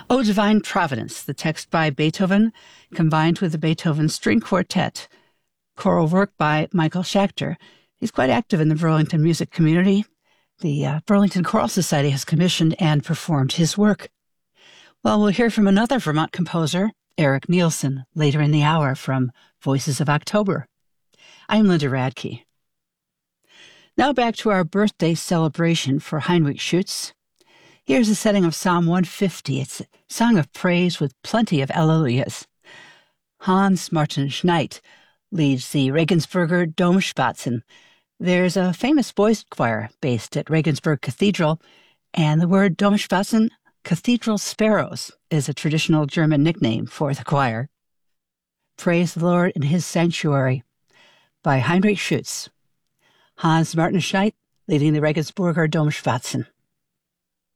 O Divine Providence, the text by Beethoven, combined with the Beethoven String Quartet. Choral work by Michael Schachter. He's quite active in the Burlington music community. The Burlington Choral Society has commissioned and performed his work. Well, we'll hear from another Vermont composer, Eric Nielsen, later in the hour from Voices of October. I'm Linda Radke. Now back to our birthday celebration for Heinrich Schütz. Here's a setting of Psalm 150. It's a song of praise with plenty of alleluias. Hans Martin Schneid leads the Regensburger Domspatzen. There's a famous boys' choir based at Regensburg Cathedral, and the word Domspatzen, cathedral sparrows, is a traditional German nickname for the choir. Praise the Lord in His Sanctuary by Heinrich Schütz. Hans Martin Schneid leading the Regensburger Domspatzen.